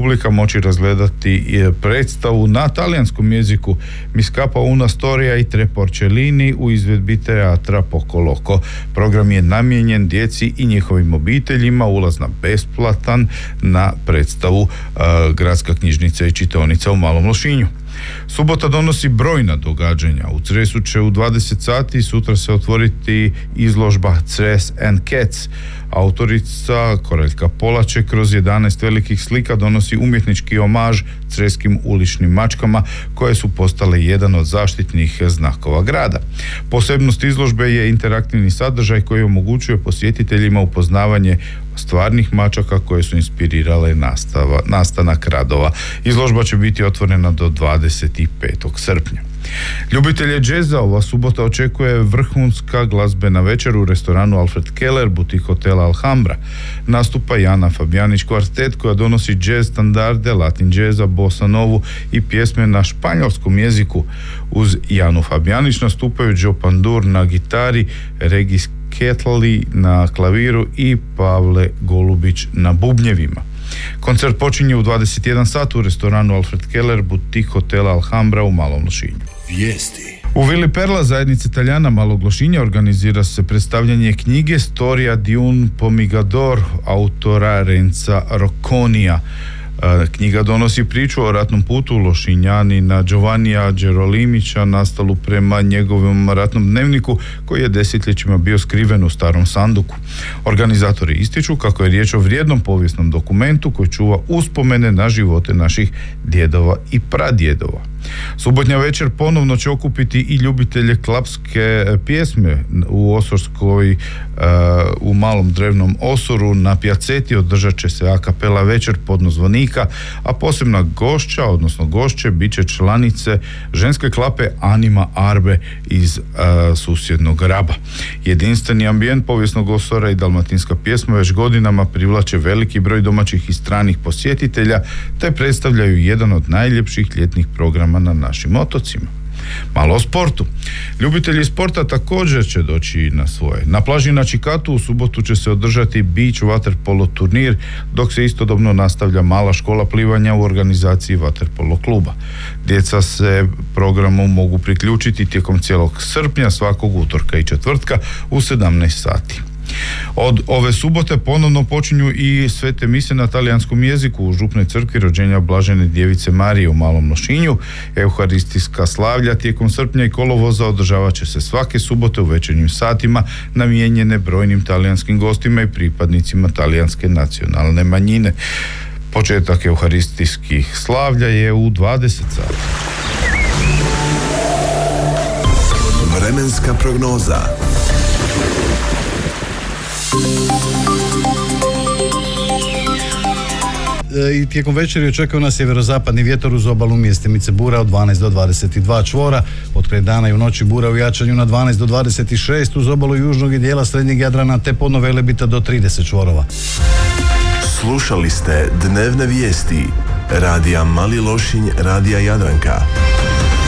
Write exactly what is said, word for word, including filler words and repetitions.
publika moći razgledati predstavu na talijanskom jeziku Mi scappa una storia i tre porcellini u izvedbi teatra Poco Loco. Program je namijenjen djeci i njihovim obiteljima, ulaz na besplatan na predstavu uh, Gradska knjižnica i čitaonica u Malom Lošinju. Subota donosi brojna događanja. U Cresu će u dvadeset sati sutra se otvoriti izložba Cres and Cats. Autorica Koreljka Polače kroz jedanaest velikih slika donosi umjetnički omaž creskim uličnim mačkama koje su postale jedan od zaštitnih znakova grada. Posebnost izložbe je interaktivni sadržaj koji omogućuje posjetiteljima upoznavanje stvarnih mačaka koje su inspirirale nastava, nastanak radova. Izložba će biti otvorena do dvadeset petog srpnja. Ljubitelje džeza ova subota očekuje vrhunska glazbena večer u restoranu Alfred Keller, butik hotela Alhambra. Nastupa Jana Fabijanić kvartet koja donosi džez standarde, latin džeza, bossa novu i pjesme na španjolskom jeziku. Uz Janu Fabijanić nastupaju Joe Pandur na gitari, Regis Ketli na klaviru i Pavle Golubić na bubnjevima. Koncert počinje u dvadeset jedan sat u restoranu Alfred Keller, butik hotela Alhambra u Malom Lošinju. Vijesti. U Vili Perla zajednice Taljana Malog Lošinja organizira se predstavljanje knjige Storia di un pomigador autora Renza Rocconija. Knjiga donosi priču o ratnom putu Lošinjanina Giovannija Đerolimića nastalu prema njegovom ratnom dnevniku koji je desetljećima bio skriven u starom sanduku. Organizatori ističu kako je riječ o vrijednom povijesnom dokumentu koji čuva uspomene na živote naših djedova i pradjedova. Subotnja večer ponovno će okupiti i ljubitelje klapske pjesme u Osorskoj, uh, u Malom Drevnom Osoru. Na Pjaceti održat će se a kapela večer podnozvonika, a posebna gošća, odnosno gošće, bit će članice ženske klape Anima Arbe iz uh, susjednog Raba. Jedinstveni ambijent povijesnog Osora i dalmatinska pjesma već godinama privlače veliki broj domaćih i stranih posjetitelja, te predstavljaju jedan od najljepših ljetnih programa na našim otocima. Malo o sportu. Ljubitelji sporta također će doći na svoje. Na plaži na Čikatu u subotu će se održati beach waterpolo turnir, dok se istodobno nastavlja mala škola plivanja u organizaciji waterpolo kluba. Djeca se programu mogu priključiti tijekom cijelog srpnja, svakog utorka i četvrtka u sedamnaest sati. Od ove subote ponovno počinju i svete mise na talijanskom jeziku u župnoj crkvi rođenja Blažene djevice Marije u Malom Lošinju. Euharistijska slavlja tijekom srpnja i kolovoza održavat će se svake subote u večernjim satima, namijenjene brojnim talijanskim gostima i pripadnicima talijanske nacionalne manjine. Početak euharistijskih slavlja je u dvadeset sati. Vremenska prognoza. I tijekom večeri očekuje nas sjeverozapadni vjetar uz obalu mjestimice bura od dvanaest do dvadeset dva čvora. Od kraj dana i u noći bura u jačanju na dvanaest do dvadeset šest uz obalu južnog i dijela srednjeg Jadrana te podno Velebita do trideset čvorova. Slušali ste dnevne vijesti Radija Mali Lošinj, Radija Jadranka.